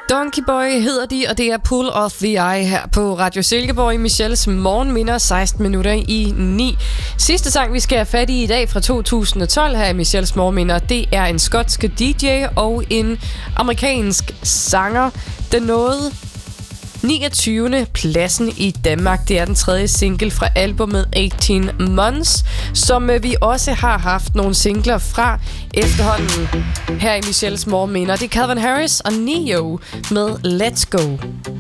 Donkey Boy hedder de, og det er Pull of the Eye her på Radio Silkeborg i Michelles Morgenminder, 16 minutter i 9. Sidste sang, vi skal have fat i dag fra 2012 her i Michelles Morgenminder, det er en skotsk DJ og en amerikansk sanger, der nåede 29. pladsen i Danmark. Det er den tredje single fra albumet 18 Months, som vi også har haft nogle singler fra efterhånden her i Michelles Morgenminder. Det er Calvin Harris og Neo med Let's Go.